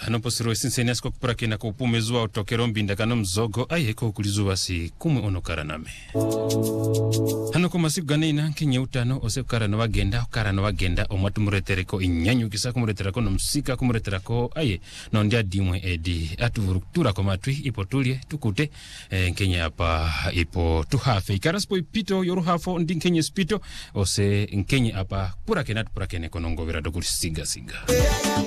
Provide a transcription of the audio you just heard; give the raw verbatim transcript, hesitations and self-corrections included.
hanopo siro sinseni asko kupura kena kupumezua utokero mbinda kano mzogo ayeko kulizuwa si kumwe onokara name. Hanoko masiku ganeina kenye utano ose ukara na wagenda ukara na wagenda omwatu muretereko inyanyu kisa kumureterako no msika kumureterako aye nondia dimwe edi atuvurukutura kwa matui ipo tulie tukute e, kenye hapa ipo tuhafe ikaraspo ipito yoru hafo ndi kenye spito ose kenye hapa pura kenatu pura kene konongo vira dokuri siga siga.